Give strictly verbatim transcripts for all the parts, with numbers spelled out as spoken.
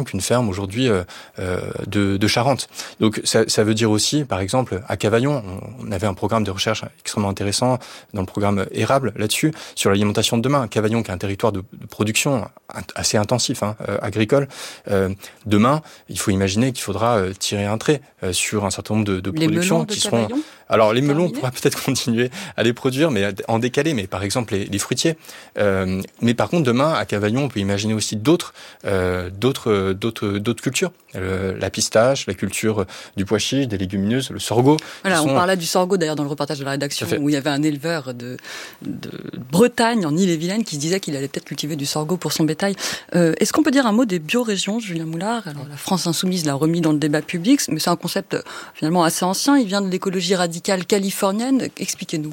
qu'une ferme aujourd'hui euh, euh, de, de Charente. Donc ça, ça veut dire aussi, par exemple, à Cavaillon, on, on avait un programme de recherche extrêmement intéressant dans le programme Érable là-dessus, sur l'alimentation de demain. Cavaillon, qui est un territoire de, de production assez intensif, hein, euh, agricole. Euh, demain, il faut imaginer qu'il faudra euh, tirer un trait euh, sur un certain nombre de, de productions de qui seront... Cavaillon, alors les melons, on pourra peut-être continuer à les produire, mais en décalé. Mais par exemple les, les fruitiers. Euh, mais par contre, demain à Cavaillon, on peut imaginer aussi d'autres, euh, d'autres, d'autres, d'autres cultures. Euh, la pistache, la culture du pois chiche, des légumineuses, le sorgho. Voilà, sont... on parlait du sorgho d'ailleurs dans le reportage de la rédaction où il y avait un éleveur de, de Bretagne en Île-et-Vilaine qui se disait qu'il allait peut-être cultiver du sorgho pour son bétail. Euh, est-ce qu'on peut dire un mot des biorégions, Julien Moulard? Alors la France insoumise l'a remis dans le débat public, mais c'est un concept finalement assez ancien. Il vient de l'écologie radicale californienne. Expliquez-nous.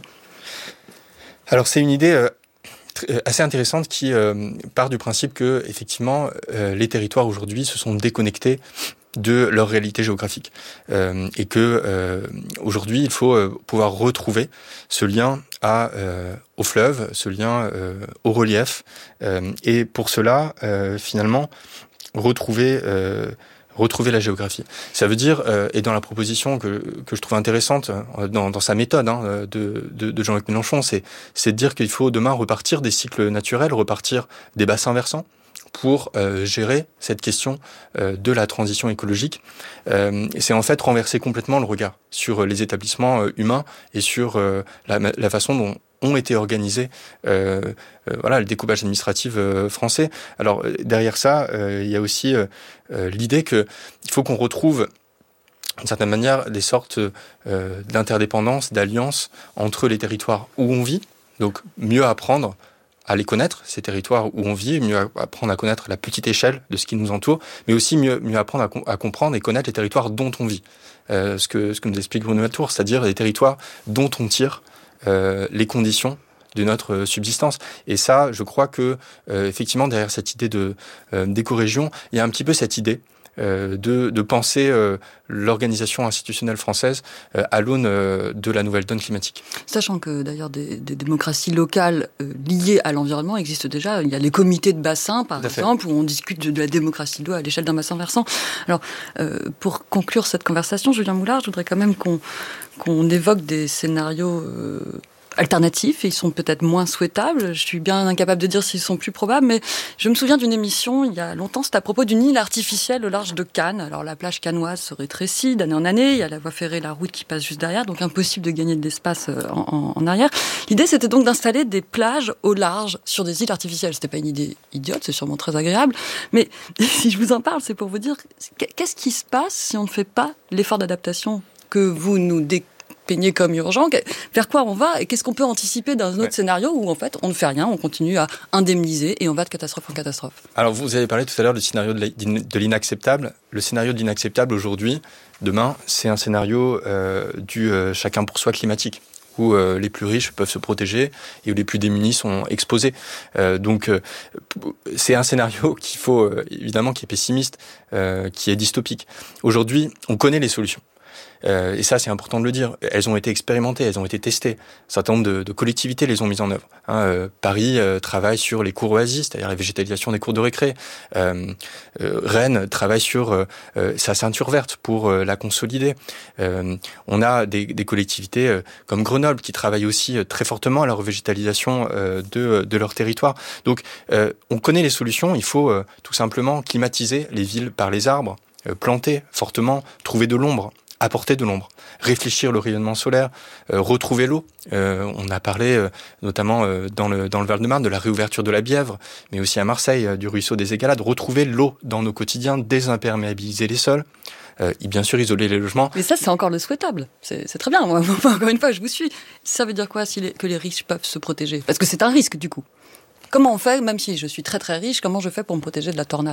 Alors c'est une idée euh, assez intéressante qui euh, part du principe que effectivement euh, les territoires aujourd'hui se sont déconnectés de leur réalité géographique euh, et que euh, aujourd'hui il faut euh, pouvoir retrouver ce lien à euh, au fleuve, ce lien euh, au relief euh, et pour cela euh, finalement retrouver euh, retrouver la géographie. Ça veut dire, euh, et dans la proposition que, que je trouve intéressante, euh, dans, dans sa méthode hein, de, de, de Jean-Luc Mélenchon, c'est, c'est de dire qu'il faut demain repartir des cycles naturels, repartir des bassins versants, pour euh, gérer cette question euh, de la transition écologique. Euh, c'est en fait renverser complètement le regard sur les établissements euh, humains et sur euh, la, la façon dont ont été organisés euh, euh, voilà, le découpage administratif euh, français. Alors derrière ça, euh, il y a aussi euh, euh, l'idée qu'il faut qu'on retrouve d'une certaine manière des sortes euh, d'interdépendance, d'alliance entre les territoires où on vit, donc mieux apprendre à les connaître, ces territoires où on vit, mieux apprendre à connaître la petite échelle de ce qui nous entoure, mais aussi mieux, mieux apprendre à, com- à comprendre et connaître les territoires dont on vit. Euh, ce que, ce que nous explique Bruno Latour, c'est-à-dire les territoires dont on tire euh, les conditions de notre subsistance. Et ça, je crois que, euh, effectivement, derrière cette idée de, euh, d'éco-région, il y a un petit peu cette idée Euh, de, de penser euh, l'organisation institutionnelle française euh, à l'aune euh, de la nouvelle donne climatique. Sachant que d'ailleurs des, des démocraties locales euh, liées à l'environnement existent déjà. Il y a les comités de bassin, par exemple, où on discute de, de la démocratie de l'eau à l'échelle d'un bassin versant. Alors, euh, pour conclure cette conversation, Julien Moulard, je voudrais quand même qu'on, qu'on évoque des scénarios euh, alternatifs, et ils sont peut-être moins souhaitables. Je suis bien incapable de dire s'ils sont plus probables, mais je me souviens d'une émission il y a longtemps, c'était à propos d'une île artificielle au large de Cannes. Alors la plage cannoise se rétrécit d'année en année, il y a la voie ferrée, la route qui passe juste derrière, donc impossible de gagner de l'espace en, en, en arrière. L'idée, c'était donc d'installer des plages au large sur des îles artificielles. C'était pas une idée idiote, c'est sûrement très agréable, mais si je vous en parle, c'est pour vous dire qu'est-ce qui se passe si on ne fait pas l'effort d'adaptation que vous nous décrivez peigné comme urgent, vers quoi on va et qu'est-ce qu'on peut anticiper dans un autre ouais. scénario où en fait on ne fait rien, on continue à indemniser et on va de catastrophe en catastrophe. Alors vous avez parlé tout à l'heure du scénario de l'inacceptable. Le scénario de l'inacceptable aujourd'hui, demain, c'est un scénario euh, du euh, chacun pour soi climatique, où euh, les plus riches peuvent se protéger et où les plus démunis sont exposés. Euh, donc euh, c'est un scénario qu'il faut euh, évidemment qui est pessimiste, euh, qui est dystopique. Aujourd'hui, on connaît les solutions. Euh, et ça, c'est important de le dire. Elles ont été expérimentées, elles ont été testées. Un certain nombre de, de collectivités les ont mises en œuvre. Hein, euh, Paris euh, travaille sur les cours oasis, c'est-à-dire la végétalisation des cours de récré. Euh, euh, Rennes travaille sur euh, euh, sa ceinture verte pour euh, la consolider. Euh, on a des, des collectivités euh, comme Grenoble qui travaillent aussi euh, très fortement à la revégétalisation euh, de, de leur territoire. Donc, euh, on connaît les solutions. Il faut euh, tout simplement climatiser les villes par les arbres, euh, planter fortement, trouver de l'ombre. Apporter de l'ombre, réfléchir le rayonnement solaire, euh, retrouver l'eau. Euh, on a parlé euh, notamment euh, dans le dans le Val-de-Marne de la réouverture de la Bièvre, mais aussi à Marseille euh, du ruisseau des Égalades. Retrouver l'eau dans nos quotidiens, désimperméabiliser les sols. Euh, et bien sûr isoler les logements. Mais ça, c'est encore le souhaitable. C'est, c'est très bien. Moi, encore une fois, je vous suis. Ça veut dire quoi si les, que les riches peuvent se protéger ? Parce que c'est un risque du coup. Comment on fait, même si je suis très très riche, comment je fais pour me protéger de la tornade ?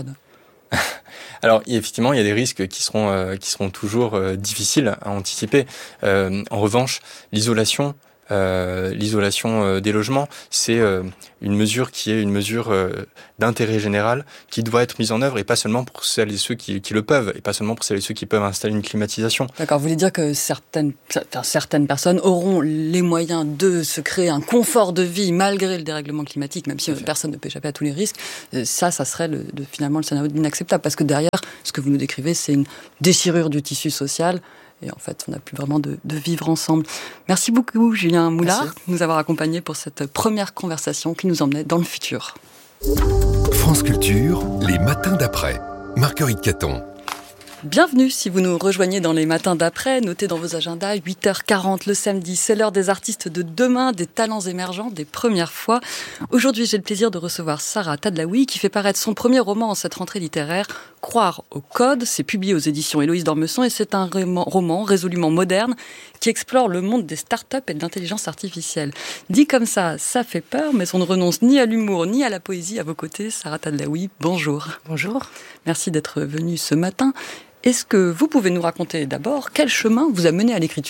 Alors effectivement, il y a des risques qui seront euh, qui seront toujours euh, difficiles à anticiper. Euh, en revanche, l'isolation euh, l'isolation euh, des logements, c'est euh, une mesure qui est une mesure euh, d'intérêt général qui doit être mise en œuvre et pas seulement pour celles et ceux qui, qui le peuvent et pas seulement pour celles et ceux qui peuvent installer une climatisation. D'accord, vous voulez dire que certaines, enfin, certaines personnes auront les moyens de se créer un confort de vie malgré le dérèglement climatique, même si personne ne peut échapper à tous les risques. Ça, ça serait le, le, finalement le scénario inacceptable parce que derrière, ce que vous nous décrivez, c'est une déchirure du tissu social. Et en fait, on n'a plus vraiment de, de vivre ensemble. Merci beaucoup, Julien Moulard, de nous avoir accompagnés pour cette première conversation qui nous emmenait dans le futur. France Culture, les matins d'après. Marguerite Caton. Bienvenue si vous nous rejoignez dans les matins d'après. Notez dans vos agendas, huit heures quarante le samedi. C'est l'heure des artistes de demain, des talents émergents, des premières fois. Aujourd'hui, j'ai le plaisir de recevoir Sarah Tadlaoui qui fait paraître son premier roman en cette rentrée littéraire, Croire au code. C'est publié aux éditions Héloïse d'Ormesson et c'est un roman résolument moderne qui explore le monde des startups et de l'intelligence artificielle. Dit comme ça, ça fait peur, mais on ne renonce ni à l'humour ni à la poésie. À vos côtés, Sarah Tadlaoui, bonjour. Bonjour. Merci d'être venue ce matin. Est-ce que vous pouvez nous raconter d'abord quel chemin vous a mené à l'écriture ?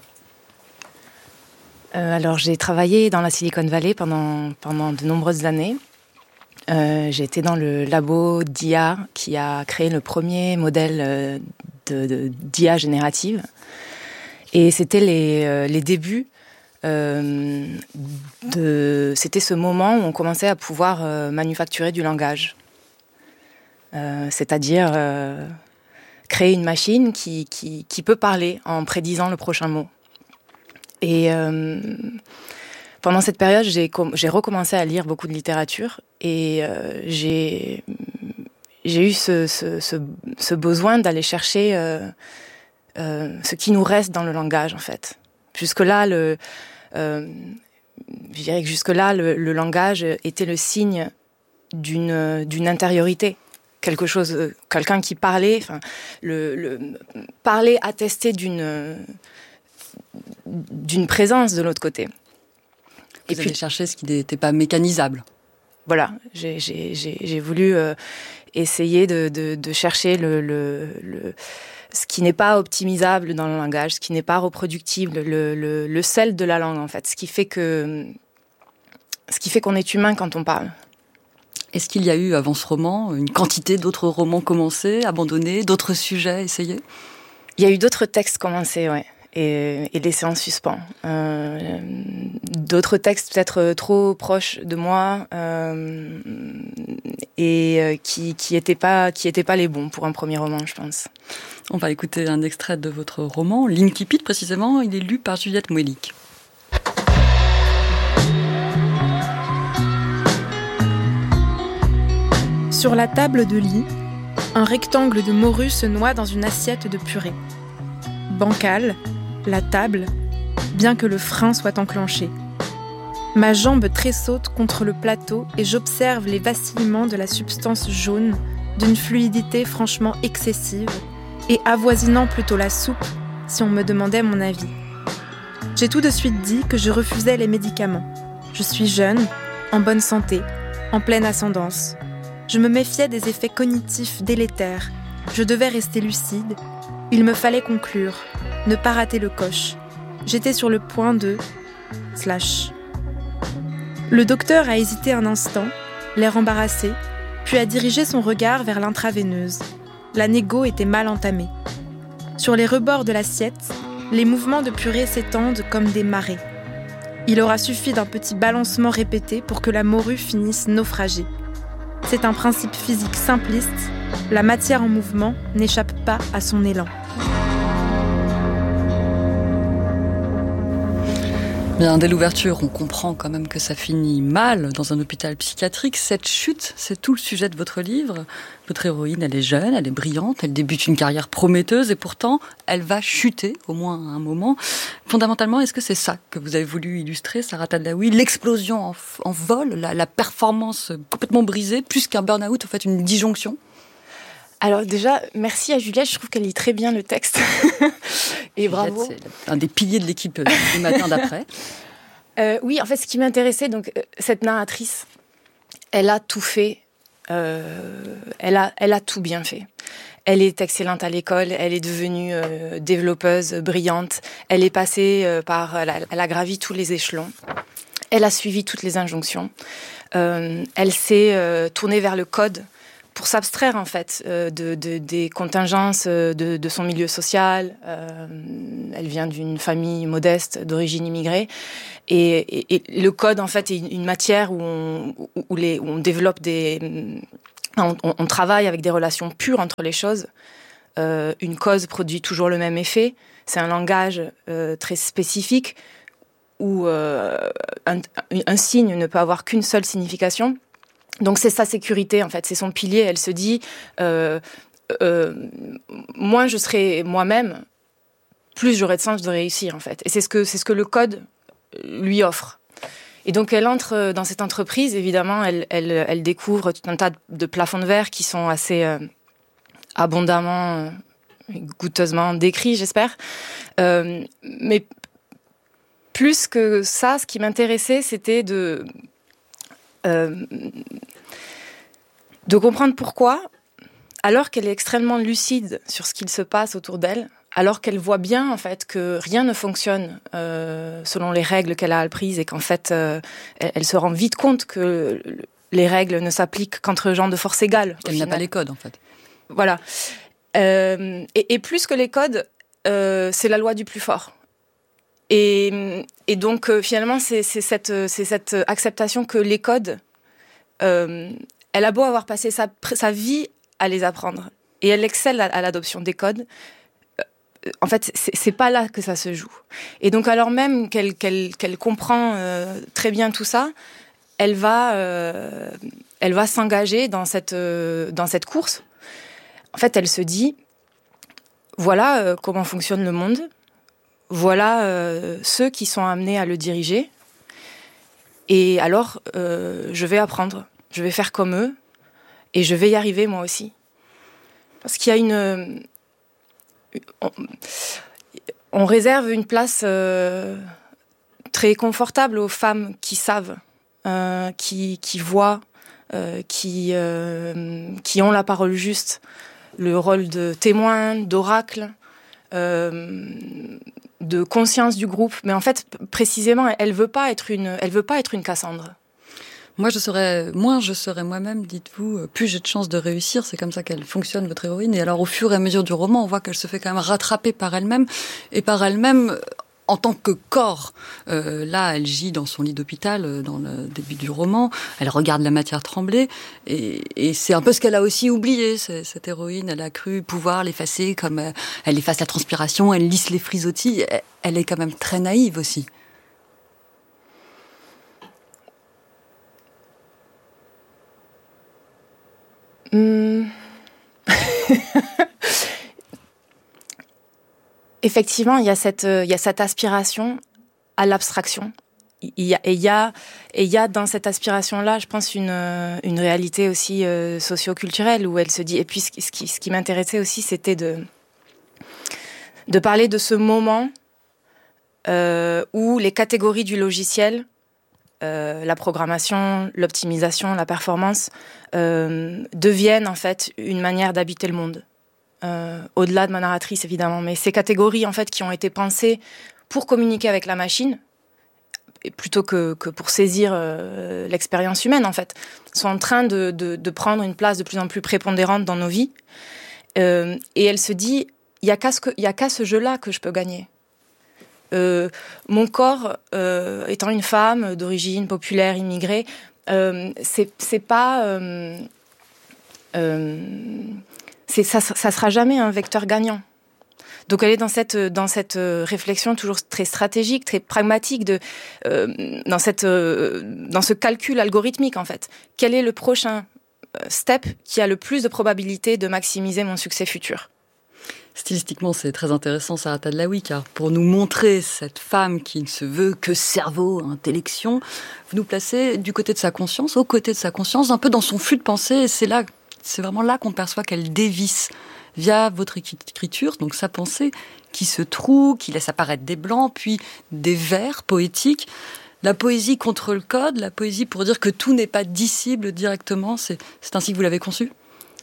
euh, Alors, j'ai travaillé dans la Silicon Valley pendant, pendant de nombreuses années. Euh, j'ai été dans le labo d'I A qui a créé le premier modèle de, de, d'I A générative. Et c'était les, euh, les débuts. Euh, de, c'était ce moment où on commençait à pouvoir euh, manufacturer du langage. Euh, c'est-à-dire... Euh, créer une machine qui, qui, qui peut parler en prédisant le prochain mot. Et euh, pendant cette période, j'ai, com- j'ai recommencé à lire beaucoup de littérature et euh, j'ai, j'ai eu ce, ce, ce, ce besoin d'aller chercher euh, euh, ce qui nous reste dans le langage, en fait. Jusque-là, le, euh, je dirais que jusque-là, le, le langage était le signe d'une, d'une intériorité. Quelque chose, quelqu'un qui parlait, enfin, le, le parler attestait d'une d'une présence de l'autre côté. Vous et avez puis cherché ce qui n'était pas mécanisable. Voilà, j'ai j'ai j'ai, j'ai voulu euh, essayer de, de de chercher le le le ce qui n'est pas optimisable dans le langage, ce qui n'est pas reproductible, le le le sel de la langue en fait, ce qui fait que ce qui fait qu'on est humain quand on parle. Est-ce qu'il y a eu, avant ce roman, une quantité d'autres romans commencés, abandonnés, d'autres sujets essayés ? Il y a eu d'autres textes commencés, ouais, et, et laissés en suspens. Euh, d'autres textes peut-être trop proches de moi euh, et euh, qui qui étaient pas qui étaient pas les bons pour un premier roman, je pense. On va écouter un extrait de votre roman, L'Incipit précisément. Il est lu par Juliette Moëllic. Sur la table de lit, un rectangle de morue se noie dans une assiette de purée. Bancale, la table, bien que le frein soit enclenché. Ma jambe tressaute contre le plateau et j'observe les vacillements de la substance jaune, d'une fluidité franchement excessive et avoisinant plutôt la soupe si on me demandait mon avis. J'ai tout de suite dit que je refusais les médicaments. Je suis jeune, en bonne santé, en pleine ascendance. Je me méfiais des effets cognitifs délétères. Je devais rester lucide. Il me fallait conclure, ne pas rater le coche. J'étais sur le point de... slash. Le docteur a hésité un instant, l'air embarrassé, puis a dirigé son regard vers l'intraveineuse. La négo était mal entamée. Sur les rebords de l'assiette, les mouvements de purée s'étendent comme des marées. Il aura suffi d'un petit balancement répété pour que la morue finisse naufragée. C'est un principe physique simpliste, la matière en mouvement n'échappe pas à son élan. Bien, dès l'ouverture, on comprend quand même que ça finit mal dans un hôpital psychiatrique. Cette chute, c'est tout le sujet de votre livre. Votre héroïne, elle est jeune, elle est brillante, elle débute une carrière prometteuse et pourtant, elle va chuter, au moins à un moment. Fondamentalement, est-ce que c'est ça que vous avez voulu illustrer, Sarah Tadlaoui ? L'explosion en, en vol, la, la performance complètement brisée, plus qu'un burn-out, en fait, une disjonction ? Alors déjà, merci à Juliette, je trouve qu'elle lit très bien le texte. Et Juliette, bravo. C'est un des piliers de l'équipe du matin d'après. Euh, oui, en fait, ce qui m'intéressait, donc euh, cette narratrice, elle a tout fait. Euh, elle a, elle a tout bien fait. Elle est excellente à l'école, elle est devenue euh, développeuse brillante, elle est passée euh, par, elle a, elle a gravi tous les échelons, elle a suivi toutes les injonctions, euh, elle s'est euh, tournée vers le code pour s'abstraire en fait euh, de, de, des contingences de, de son milieu social. Euh, elle vient d'une famille modeste d'origine immigrée et, et, et le code en fait est une, une matière où on, où, les, où on développe des... On, on, on travaille avec des relations pures entre les choses. Euh, une cause produit toujours le même effet. C'est un langage euh, très spécifique où euh, un, un signe ne peut avoir qu'une seule signification. Donc c'est sa sécurité en fait, c'est son pilier. Elle se dit euh, euh, moins je serai moi-même, plus j'aurai de chance de réussir en fait. Et c'est ce que c'est ce que le code lui offre. Et donc elle entre dans cette entreprise. Évidemment, elle elle elle découvre tout un tas de plafonds de verre qui sont assez euh, abondamment, euh, goûteusement décrits, j'espère. Euh, mais plus que ça, ce qui m'intéressait, c'était de Euh, de comprendre pourquoi, alors qu'elle est extrêmement lucide sur ce qu'il se passe autour d'elle, alors qu'elle voit bien en fait que rien ne fonctionne euh, selon les règles qu'elle a apprises et qu'en fait euh, elle, elle se rend vite compte que les règles ne s'appliquent qu'entre gens de force égale. Elle n'a pas les codes en fait. Voilà. Euh, et, et plus que les codes, euh, c'est la loi du plus fort. Et, et donc, euh, finalement, c'est, c'est, cette, c'est cette acceptation que les codes, euh, elle a beau avoir passé sa, sa vie à les apprendre, et elle excelle à, à l'adoption des codes, euh, en fait, c'est, c'est pas là que ça se joue. Et donc, alors même qu'elle, qu'elle, qu'elle comprend euh, très bien tout ça, elle va, euh, elle va s'engager dans cette, euh, dans cette course. En fait, elle se dit, voilà euh, comment fonctionne le monde. Voilà euh, ceux qui sont amenés à le diriger. Et alors, euh, je vais apprendre. Je vais faire comme eux. Et je vais y arriver moi aussi. Parce qu'il y a une... On, on réserve une place euh, très confortable aux femmes qui savent, euh, qui, qui voient, euh, qui, euh, qui ont la parole juste. Le rôle de témoin, d'oracle... Euh, de conscience du groupe, mais en fait, précisément, elle veut pas être une, elle veut pas être une Cassandre. Moi, je serais, moins je serais moi-même, dites-vous, plus j'ai de chances de réussir. C'est comme ça qu'elle fonctionne, votre héroïne. Et alors, au fur et à mesure du roman, on voit qu'elle se fait quand même rattraper par elle-même, et par elle-même, en tant que corps. Euh, là, elle gît dans son lit d'hôpital, dans le début du roman. Elle regarde la matière trembler. Et, et c'est un peu ce qu'elle a aussi oublié, cette héroïne. Elle a cru pouvoir l'effacer comme euh, elle efface la transpiration, elle lisse les frisottis. Elle, elle est quand même très naïve aussi. Hum... Effectivement, il y a cette, il y a cette aspiration à l'abstraction. Il y a, et il y a, et il y a dans cette aspiration-là, je pense, une, une réalité aussi euh, socio-culturelle où elle se dit. Et puis, ce qui, ce qui, ce qui m'intéressait aussi, c'était de, de parler de ce moment euh, où les catégories du logiciel, euh, la programmation, l'optimisation, la performance, euh, deviennent en fait une manière d'habiter le monde. Euh, au-delà de ma narratrice, évidemment. Mais ces catégories, en fait, qui ont été pensées pour communiquer avec la machine, et plutôt que, que pour saisir euh, l'expérience humaine, en fait, sont en train de, de, de prendre une place de plus en plus prépondérante dans nos vies. Euh, et elle se dit, il n'y a qu'à ce, y a qu'à ce jeu-là que je peux gagner. Euh, mon corps, euh, étant une femme d'origine populaire, immigrée, euh, c'est, c'est pas... Euh, euh, C'est, ça ne sera jamais un vecteur gagnant. Donc elle est dans cette, dans cette réflexion toujours très stratégique, très pragmatique, de, euh, dans, cette, euh, dans ce calcul algorithmique en fait. Quel est le prochain step qui a le plus de probabilité de maximiser mon succès futur ? Stylistiquement, c'est très intéressant, Sarah Tadlaoui, car pour nous montrer cette femme qui ne se veut que cerveau, intellection, vous nous placez du côté de sa conscience, aux côtés de sa conscience, un peu dans son flux de pensée, et c'est là... C'est vraiment là qu'on perçoit qu'elle dévisse via votre écriture, donc sa pensée, qui se troue, qui laisse apparaître des blancs, puis des vers poétiques. La poésie contre le code, la poésie pour dire que tout n'est pas dissible directement, c'est, c'est ainsi que vous l'avez conçu ?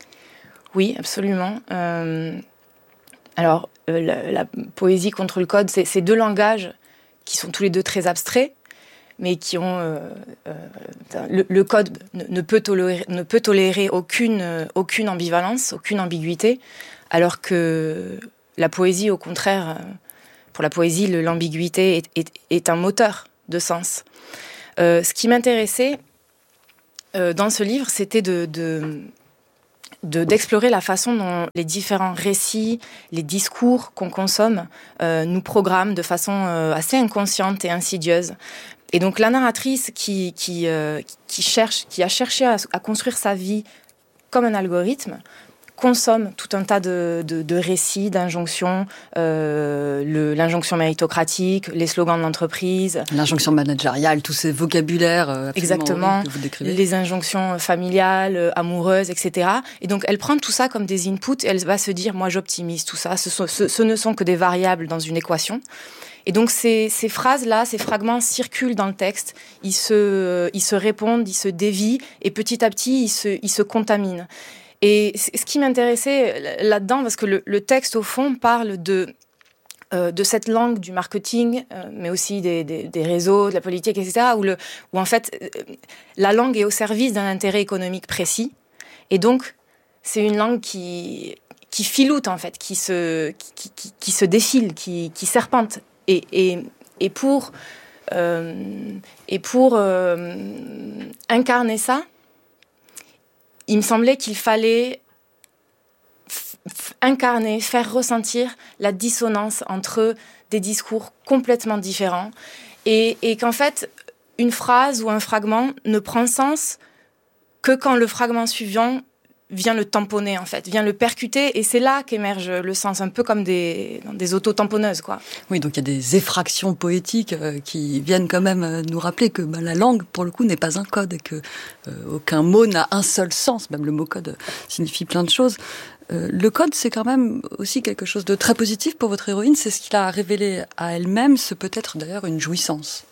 Oui, absolument. Euh, alors, euh, la, la poésie contre le code, c'est, c'est deux langages qui sont tous les deux très abstraits, mais qui ont... Euh, euh, le, le code ne, ne, peut tolérer, ne peut tolérer aucune, euh, aucune ambivalence, aucune ambiguïté, alors que la poésie, au contraire, euh, pour la poésie, le, l'ambiguïté est, est, est un moteur de sens. Euh, ce qui m'intéressait euh, dans ce livre, c'était de... de De, d'explorer la façon dont les différents récits, les discours qu'on consomme euh, nous programment de façon euh, assez inconsciente et insidieuse. Et donc la narratrice qui, qui, euh, qui, cherche, qui a cherché à, à construire sa vie comme un algorithme consomme tout un tas de, de, de récits, d'injonctions, euh, le, l'injonction méritocratique, les slogans de l'entreprise. L'injonction managériale, tous ces vocabulaires euh, Exactement, que vous décrivez. Les injonctions familiales, amoureuses, et cetera. Et donc elle prend tout ça comme des inputs et elle va se dire, moi j'optimise tout ça, ce, sont, ce, ce ne sont que des variables dans une équation. Et donc ces, ces phrases-là, ces fragments circulent dans le texte, ils se, ils se répondent, ils se dévient et petit à petit ils se, ils se contaminent. Et ce qui m'intéressait là-dedans, parce que le, le texte, au fond, parle de, euh, de cette langue du marketing, euh, mais aussi des, des, des réseaux, de la politique, et cetera, où, le, où en fait, euh, la langue est au service d'un intérêt économique précis. Et donc, c'est une langue qui, qui filoute, en fait, qui se, qui, qui, qui se défile, qui, qui serpente. Et, et, et pour, euh, et pour euh, incarner ça, il me semblait qu'il fallait f- f- incarner, faire ressentir la dissonance entre des discours complètement différents et, et qu'en fait, une phrase ou un fragment ne prend sens que quand le fragment suivant vient le tamponner, en fait, vient le percuter, et c'est là qu'émerge le sens, un peu comme des, des auto-tamponneuses, quoi. Oui, donc il y a des effractions poétiques euh, qui viennent quand même euh, nous rappeler que bah, la langue, pour le coup, n'est pas un code, et que euh, aucun mot n'a un seul sens, même le mot code signifie plein de choses. Euh, le code, c'est quand même aussi quelque chose de très positif pour votre héroïne, c'est ce qu'il a révélé à elle-même, ce peut être d'ailleurs une jouissance.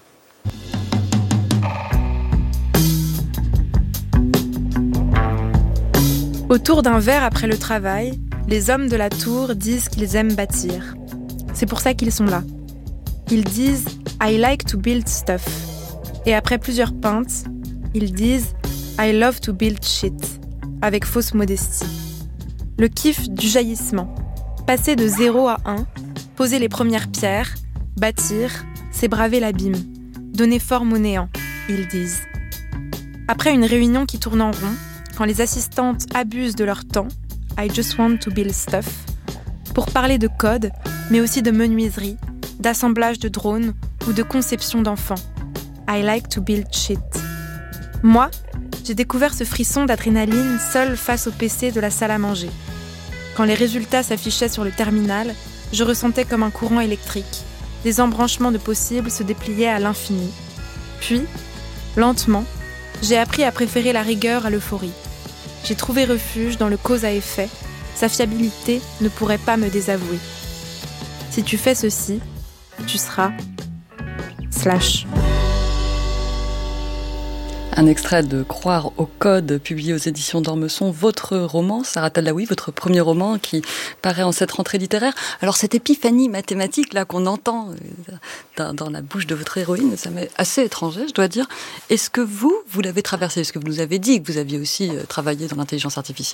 Autour d'un verre après le travail, les hommes de la tour disent qu'ils aiment bâtir. C'est pour ça qu'ils sont là. Ils disent « I like to build stuff ». Et après plusieurs pintes, ils disent « I love to build shit », avec fausse modestie. Le kiff du jaillissement. Passer de zéro à un, poser les premières pierres, bâtir, c'est braver l'abîme, donner forme au néant, ils disent. Après une réunion qui tourne en rond, quand les assistantes abusent de leur temps, I just want to build stuff, pour parler de code, mais aussi de menuiserie, d'assemblage de drones ou de conception d'enfants. I like to build shit. Moi, j'ai découvert ce frisson d'adrénaline seul face au P C de la salle à manger. Quand les résultats s'affichaient sur le terminal, je ressentais comme un courant électrique. Des embranchements de possibles se dépliaient à l'infini. Puis, lentement, j'ai appris à préférer la rigueur à l'euphorie. J'ai trouvé refuge dans le cause à effet. Sa fiabilité ne pourrait pas me désavouer. Si tu fais ceci, tu seras... slash. Un extrait de Croire au code, publié aux éditions d'Ormesson, votre roman, Sarah Tadlaoui, votre premier roman qui paraît en cette rentrée littéraire. Alors cette épiphanie mathématique là qu'on entend dans, dans la bouche de votre héroïne, ça m'est assez étranger, je dois dire. Est-ce que vous, vous l'avez traversé ? Est-ce que vous nous avez dit que vous aviez aussi travaillé dans l'intelligence artificielle ?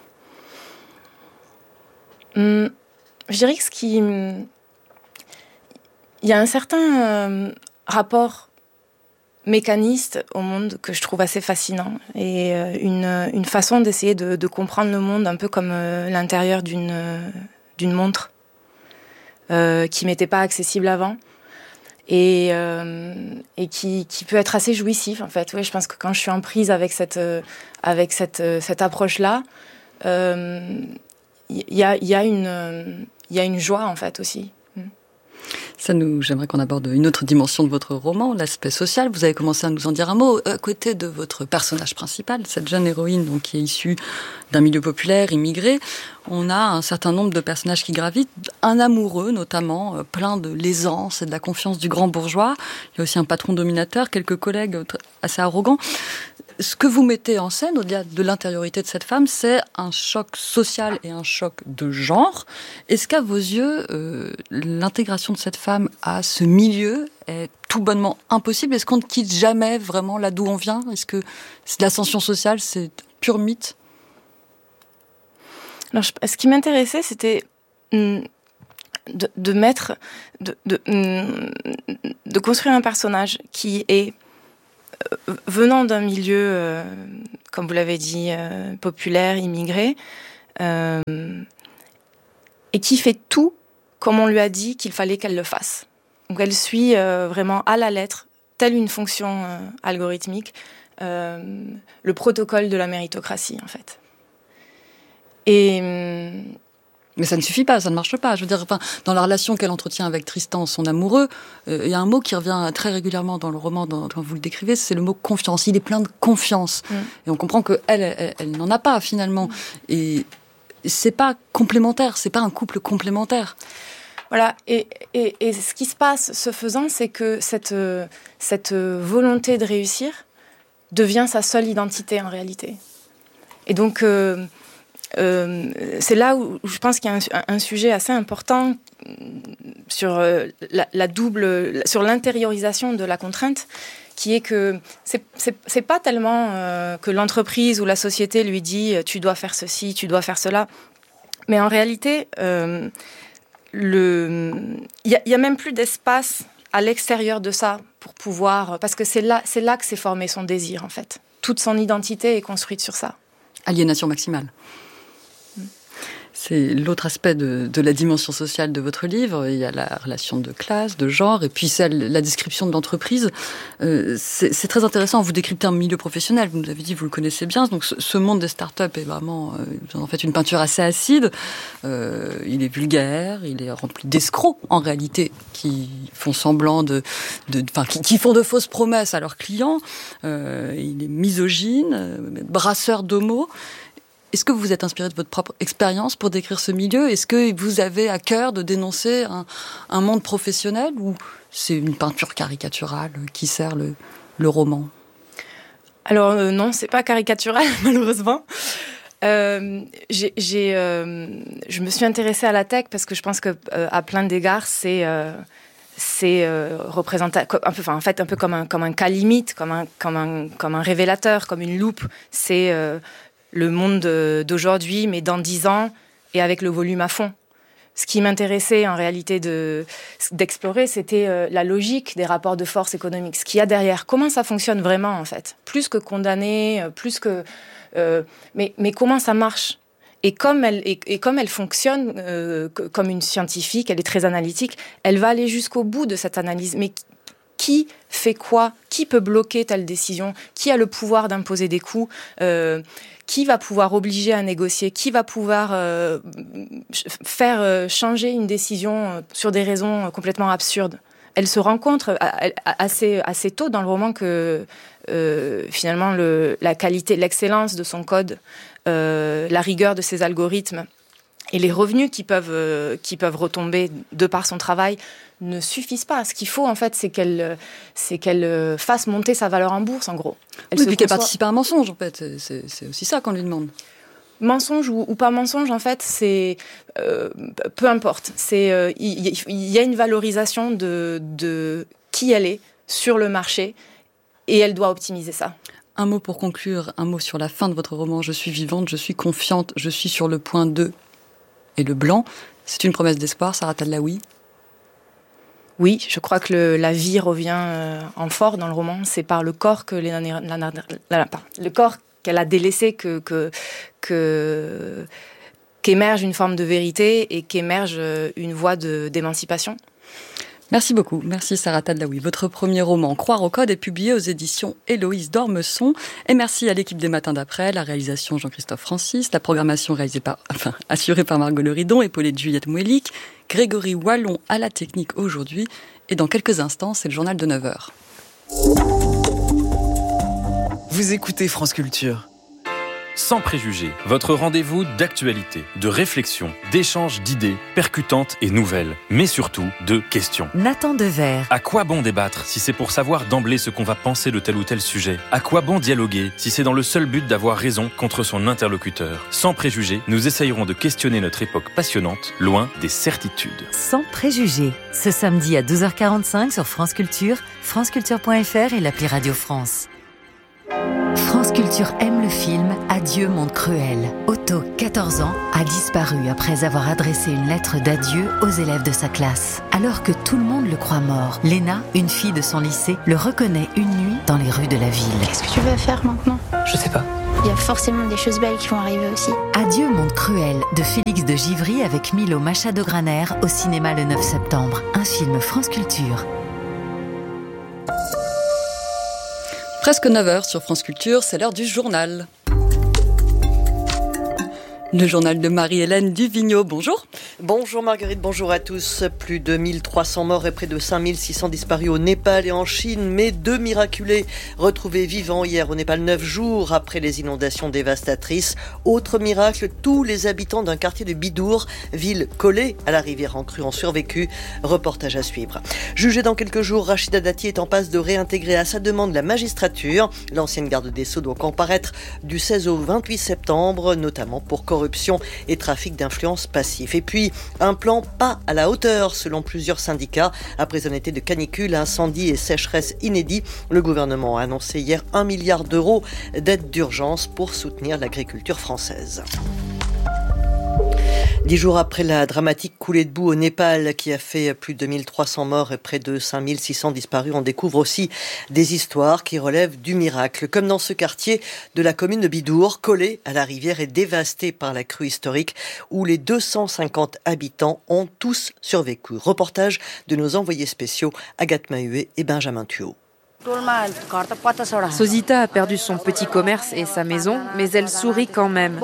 Hum, je dirais que ce qui... Il y a un certain euh, rapport mécaniste au monde que je trouve assez fascinant et euh, une, une façon d'essayer de, de comprendre le monde un peu comme euh, l'intérieur d'une, euh, d'une montre euh, qui m'était pas accessible avant et, euh, et qui, qui peut être assez jouissif en fait. Ouais, je pense que quand je suis en prise avec cette, euh, avec cette, euh, cette approche-là, il euh, y, a, y, a une, euh, y a une joie en fait aussi. Ça nous, j'aimerais qu'on aborde une autre dimension de votre roman, l'aspect social. Vous avez commencé à nous en dire un mot. À côté de votre personnage principal, cette jeune héroïne donc, qui est issue d'un milieu populaire, immigré, on a un certain nombre de personnages qui gravitent. Un amoureux, notamment, plein de l'aisance et de la confiance du grand bourgeois. Il y a aussi un patron dominateur, quelques collègues assez arrogants. ce que vous mettez en scène, au-delà de l'intériorité de cette femme, c'est un choc social et un choc de genre. Est-ce qu'à vos yeux, euh, l'intégration de cette femme à ce milieu est tout bonnement impossible? Est-ce qu'on ne quitte jamais vraiment là d'où on vient? Est-ce que l'ascension sociale, c'est pur mythe? Alors, ce qui m'intéressait, c'était de, de mettre, de, de, de construire un personnage qui est venant d'un milieu, euh, comme vous l'avez dit, euh, populaire, immigré, euh, et qui fait tout comme on lui a dit qu'il fallait qu'elle le fasse. Donc elle suit euh, vraiment à la lettre, telle une fonction euh, algorithmique, euh, le protocole de la méritocratie, en fait. Et... Mais ça ne suffit pas, ça ne marche pas. Je veux dire, enfin, dans la relation qu'elle entretient avec Tristan, son amoureux, euh, il y a un mot qui revient très régulièrement dans le roman, dans, quand vous le décrivez, c'est le mot confiance. Il est plein de confiance. Mm. Et on comprend qu'elle, elle, elle, elle n'en a pas, finalement. Et c'est pas complémentaire, c'est pas un couple complémentaire. Voilà, et, et, et ce qui se passe, ce faisant, c'est que cette, cette volonté de réussir devient sa seule identité, en réalité. Et donc... Euh, Euh, c'est là où je pense qu'il y a un, un sujet assez important sur euh, la, la double, sur l'intériorisation de la contrainte, qui est que c'est, c'est, c'est pas tellement euh, que l'entreprise ou la société lui dit tu dois faire ceci, tu dois faire cela, mais en réalité, euh, le, il y a, y a même plus d'espace à l'extérieur de ça pour pouvoir, parce que c'est là, c'est là que s'est formé son désir en fait. Toute son identité est construite sur ça. Aliénation maximale. C'est l'autre aspect de, de la dimension sociale de votre livre. Il y a la relation de classe, de genre, et puis celle, la description de l'entreprise. Euh, c'est, c'est très intéressant. Vous décryptez un milieu professionnel. Vous nous avez dit, vous le connaissez bien. Donc, ce, ce monde des startups est vraiment, euh, vous en faites une peinture assez acide. Euh, il est vulgaire, il est rempli d'escrocs, en réalité, qui font semblant de, de, enfin, qui, qui font de fausses promesses à leurs clients. Euh, il est misogyne, euh, brasseur d'homo. Est-ce que vous vous êtes inspiré de votre propre expérience pour décrire ce milieu? Est-ce que vous avez à cœur de dénoncer un, un monde professionnel, ou c'est une peinture caricaturale qui sert le, le roman? Alors euh, non, c'est pas caricatural, malheureusement. Euh, j'ai, j'ai, euh, je me suis intéressée à la tech parce que je pense que euh, à plein d'égards, c'est euh, c'est euh, représenta- un peu, enfin, en fait un peu comme un comme un cas limite, comme un comme un comme un révélateur, comme une loupe. C'est euh, le monde d'aujourd'hui, mais dans dix ans, et avec le volume à fond. Ce qui m'intéressait en réalité de, d'explorer, c'était euh, la logique des rapports de force économiques, ce qu'il y a derrière, comment ça fonctionne vraiment en fait, plus que condamner, plus que... Euh, mais, mais comment ça marche? Et comme elle, et, et comme elle fonctionne euh, comme une scientifique, elle est très analytique, elle va aller jusqu'au bout de cette analyse. Mais qui fait quoi? Qui peut bloquer telle décision? Qui a le pouvoir d'imposer des coûts? euh, Qui va pouvoir obliger à négocier? Qui va pouvoir euh, faire euh, changer une décision sur des raisons complètement absurdes? Elle se rencontre assez, assez tôt dans le roman que euh, finalement le, la qualité, l'excellence de son code, euh, la rigueur de ses algorithmes et les revenus qui peuvent, euh, qui peuvent retomber de par son travail ne suffisent pas. Ce qu'il faut, en fait, c'est qu'elle, c'est qu'elle fasse monter sa valeur en bourse, en gros. Elle oui, puis qu'elle participe à un mensonge, en fait. C'est, c'est aussi ça qu'on lui demande. Mensonge ou, ou pas mensonge, en fait, c'est... Euh, peu importe. C'est, euh, y, y, y a une valorisation de, de qui elle est sur le marché et elle doit optimiser ça. Un mot pour conclure, un mot sur la fin de votre roman. Je suis vivante, je suis confiante, je suis sur le point de... Et le blanc, c'est une promesse d'espoir, Sarah Tadlaoui? Oui, je crois que le, la vie revient euh, en fort dans le roman. C'est par le corps que les, la, la, la, la, le corps qu'elle a délaissé que, que, que, qu'émerge une forme de vérité et qu'émerge une voie de, d'émancipation. Merci beaucoup. Merci Sarah Tadlaoui. Votre premier roman, Croire au code, est publié aux éditions Héloïse d'Ormesson. Et merci à l'équipe des Matins d'après, la réalisation Jean-Christophe Francis, la programmation réalisée par, enfin, assurée par Margot Leridon, épaulée de Juliette Mouelic, Grégory Wallon à la technique aujourd'hui. Et dans quelques instants, c'est le journal de neuf heures. Vous écoutez France Culture. Sans préjugés, votre rendez-vous d'actualité, de réflexion, d'échange d'idées percutantes et nouvelles, mais surtout de questions. Nathan Dever. À quoi bon débattre si c'est pour savoir d'emblée ce qu'on va penser de tel ou tel sujet? À quoi bon dialoguer si c'est dans le seul but d'avoir raison contre son interlocuteur? Sans préjugés, nous essayerons de questionner notre époque passionnante, loin des certitudes. Sans préjugés, ce samedi à douze heures quarante-cinq sur France Culture, franceculture point f r et l'appli Radio France. France Culture aime le film Adieu monde cruel. Otto, quatorze ans, a disparu après avoir adressé une lettre d'adieu aux élèves de sa classe. Alors que tout le monde le croit mort, Léna, une fille de son lycée, le reconnaît une nuit dans les rues de la ville. Qu'est-ce que tu vas faire maintenant? Je sais pas. Il y a forcément des choses belles qui vont arriver aussi. Adieu monde cruel de Félix de Givry avec Milo Machado-Graner au cinéma le neuf septembre. Un film France Culture. Presque neuf heures sur France Culture, c'est l'heure du journal. Le journal de Marie-Hélène Duvigneau, bonjour. Bonjour Marguerite, bonjour à tous. Plus de mille trois cents morts et près de cinq mille six cents disparus au Népal et en Chine, mais deux miraculés retrouvés vivants hier au Népal, neuf jours après les inondations dévastatrices. Autre miracle, tous les habitants d'un quartier de Bidour, ville collée à la rivière en crue, ont survécu. Reportage à suivre. Jugée dans quelques jours, Rachida Dati est en passe de réintégrer à sa demande la magistrature. L'ancienne garde des Sceaux doit comparaître du seize au vingt-huit septembre, notamment pour corruption et trafic d'influence passif. Et puis, un plan pas à la hauteur, selon plusieurs syndicats. Après un été de canicule, incendie et sécheresse inédits, le gouvernement a annoncé hier un milliard d'euros d'aide d'urgence pour soutenir l'agriculture française. Dix jours après la dramatique coulée de boue au Népal qui a fait plus de mille trois cents morts et près de cinq mille six cents disparus, on découvre aussi des histoires qui relèvent du miracle. Comme dans ce quartier de la commune de Bidour, collé à la rivière et dévasté par la crue historique, où les deux cent cinquante habitants ont tous survécu. Reportage de nos envoyés spéciaux Agathe Mahué et Benjamin Thuot. Sosita a perdu son petit commerce et sa maison, mais elle sourit quand même.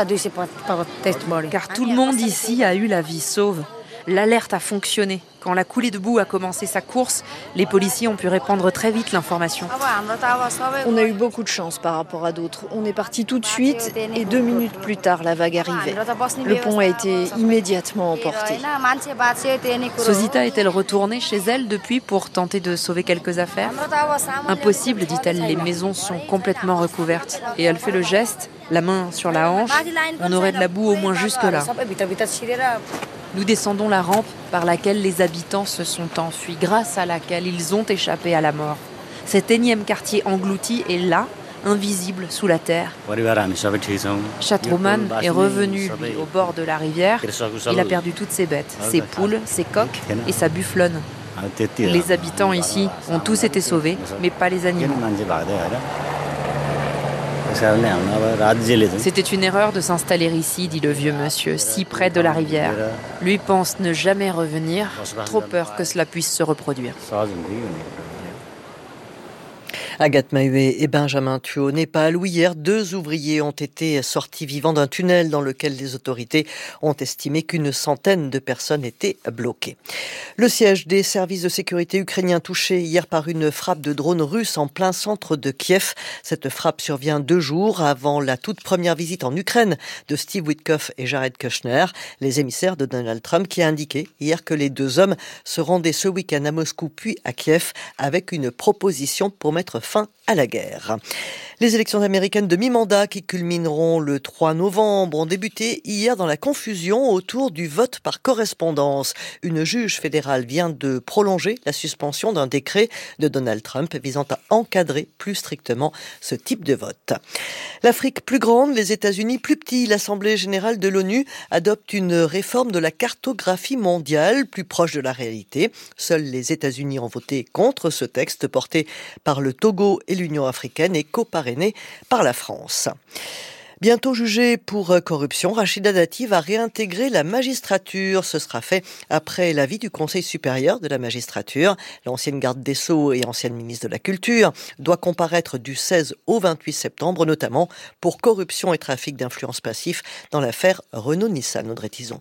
Car tout le monde ici a eu la vie sauve. L'alerte a fonctionné. Quand la coulée de boue a commencé sa course, les policiers ont pu répandre très vite l'information. On a eu beaucoup de chance par rapport à d'autres. On est parti tout de suite et deux minutes plus tard, la vague arrivait. Le pont a été immédiatement emporté. Sosita est-elle retournée chez elle depuis pour tenter de sauver quelques affaires? Impossible, dit-elle, les maisons sont complètement recouvertes. Et elle fait le geste, la main sur la hanche, on aurait de la boue au moins jusque-là. Nous descendons la rampe par laquelle les habitants se sont enfuis, grâce à laquelle ils ont échappé à la mort. Cet énième quartier englouti est là, invisible sous la terre. Chatrouman est revenu, lui, au bord de la rivière. Il a perdu toutes ses bêtes, ses poules, ses coqs et sa bufflonne. Les habitants ici ont tous été sauvés, mais pas les animaux. C'était une erreur de s'installer ici, dit le vieux monsieur, si près de la rivière. Lui pense ne jamais revenir, trop peur que cela puisse se reproduire. Agathe Mahué et Benjamin Thuot. Au Népal, où hier, deux ouvriers ont été sortis vivants d'un tunnel dans lequel les autorités ont estimé qu'une centaine de personnes étaient bloquées. Le siège des services de sécurité ukrainiens touché hier par une frappe de drone russe en plein centre de Kiev. Cette frappe survient deux jours avant la toute première visite en Ukraine de Steve Witkoff et Jared Kushner, les émissaires de Donald Trump, qui a indiqué hier que les deux hommes se rendaient ce week-end à Moscou puis à Kiev avec une proposition pour mettre fin à la guerre. Les élections américaines de mi-mandat qui culmineront le trois novembre ont débuté hier dans la confusion autour du vote par correspondance. Une juge fédérale vient de prolonger la suspension d'un décret de Donald Trump visant à encadrer plus strictement ce type de vote. L'Afrique plus grande, les États-Unis plus petits. L'Assemblée générale de l'ONU adopte une réforme de la cartographie mondiale plus proche de la réalité. Seuls les États-Unis ont voté contre ce texte porté par le Togo et l'Union africaine et coparrainé par la France. Bientôt jugée pour corruption, Rachida Dati va réintégrer la magistrature. Ce sera fait après l'avis du Conseil supérieur de la magistrature. L'ancienne garde des Sceaux et ancienne ministre de la Culture doit comparaître du seize au vingt-huit septembre, notamment pour corruption et trafic d'influence passif dans l'affaire Renault-Nissan. Audrey Tison.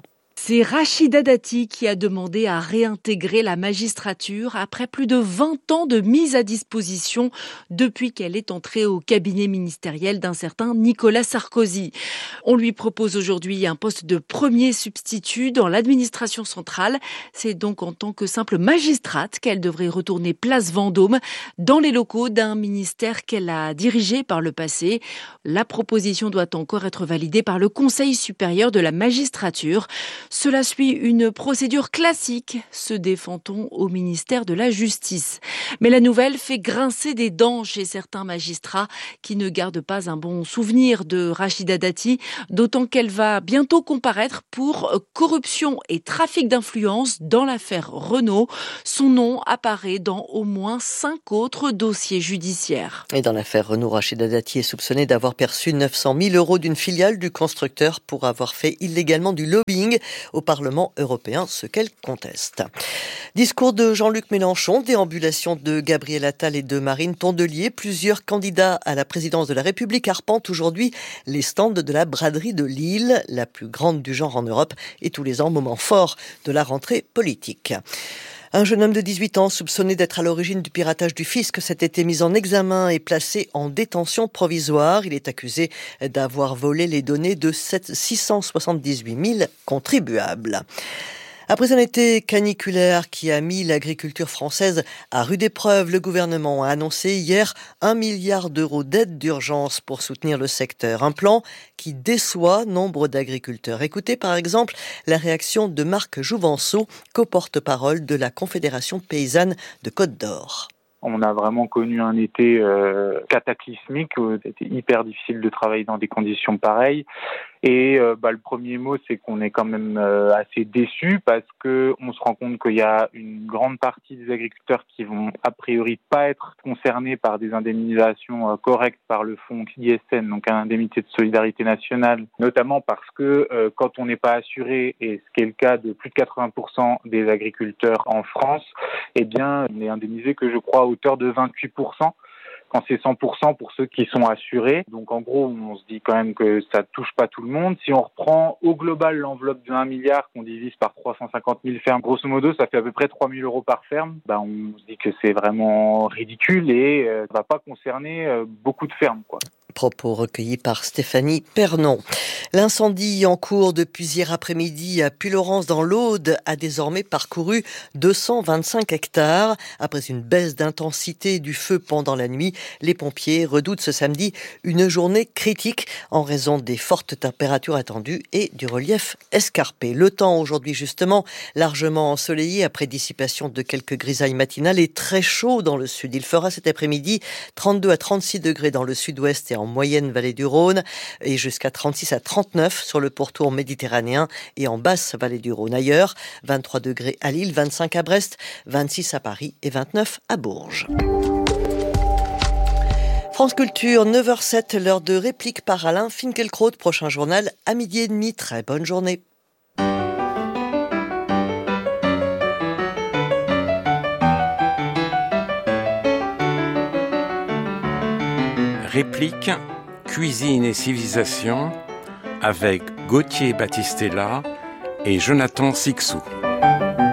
C'est Rachida Dati qui a demandé à réintégrer la magistrature après plus de vingt ans de mise à disposition depuis qu'elle est entrée au cabinet ministériel d'un certain Nicolas Sarkozy. On lui propose aujourd'hui un poste de premier substitut dans l'administration centrale. C'est donc en tant que simple magistrate qu'elle devrait retourner place Vendôme dans les locaux d'un ministère qu'elle a dirigé par le passé. La proposition doit encore être validée par le Conseil supérieur de la magistrature. Cela suit une procédure classique, se défend-on au ministère de la Justice. Mais la nouvelle fait grincer des dents chez certains magistrats qui ne gardent pas un bon souvenir de Rachida Dati, d'autant qu'elle va bientôt comparaître pour corruption et trafic d'influence dans l'affaire Renault. Son nom apparaît dans au moins cinq autres dossiers judiciaires. Et dans l'affaire Renault, Rachida Dati est soupçonnée d'avoir perçu neuf cent mille euros d'une filiale du constructeur pour avoir fait illégalement du lobbying au Parlement européen, ce qu'elle conteste. Discours de Jean-Luc Mélenchon, déambulation de Gabriel Attal et de Marine Tondelier. Plusieurs candidats à la présidence de la République arpentent aujourd'hui les stands de la braderie de Lille, la plus grande du genre en Europe, et tous les ans, moment fort de la rentrée politique. Un jeune homme de dix-huit ans soupçonné d'être à l'origine du piratage du fisc cet été mis en examen et placé en détention provisoire. Il est accusé d'avoir volé les données de six cent soixante-dix-huit mille contribuables. Après un été caniculaire qui a mis l'agriculture française à rude épreuve, le gouvernement a annoncé hier un milliard d'euros d'aide d'urgence pour soutenir le secteur. Un plan qui déçoit nombre d'agriculteurs. Écoutez par exemple la réaction de Marc Jouvenceau, co-porte-parole de la Confédération paysanne de Côte d'Or. On a vraiment connu un été euh, cataclysmique, c'était hyper difficile de travailler dans des conditions pareilles. Et euh, bah, le premier mot, c'est qu'on est quand même euh, assez déçus parce que on se rend compte qu'il y a une grande partie des agriculteurs qui vont a priori pas être concernés par des indemnisations euh, correctes par le fonds I S N, donc un indemnité de solidarité nationale, notamment parce que euh, quand on n'est pas assuré, et ce qui est le cas de plus de quatre-vingts pour cent des agriculteurs en France, eh bien on est indemnisé que je crois à hauteur de vingt-huit pour cent. Quand c'est cent pour cent pour ceux qui sont assurés. Donc en gros, on se dit quand même que ça touche pas tout le monde. Si on reprend au global l'enveloppe de un milliard qu'on divise par trois cent cinquante mille fermes, grosso modo, ça fait à peu près trois mille euros par ferme. Bah, on se dit que c'est vraiment ridicule et euh, ça va pas concerner euh, beaucoup de fermes, quoi. Propos recueillis par Stéphanie Pernon. L'incendie en cours depuis hier après-midi à Puylaurens dans l'Aude a désormais parcouru deux cent vingt-cinq hectares. Après une baisse d'intensité du feu pendant la nuit, les pompiers redoutent ce samedi une journée critique en raison des fortes températures attendues et du relief escarpé. Le temps aujourd'hui justement largement ensoleillé après dissipation de quelques grisailles matinales et très chaud dans le sud. Il fera cet après-midi trente-deux à trente-six degrés dans le sud-ouest et en moyenne vallée du Rhône et jusqu'à trente-six à trente-neuf sur le pourtour méditerranéen et en basse vallée du Rhône. Ailleurs, vingt-trois degrés à Lille, vingt-cinq à Brest, vingt-six à Paris et vingt-neuf à Bourges. France Culture, neuf heures zéro sept, l'heure de réplique par Alain Finkielkraut. Prochain journal à midi et demi. Très bonne journée. Réplique, cuisine et civilisation avec Gauthier Battistella et Jonathan Sixou.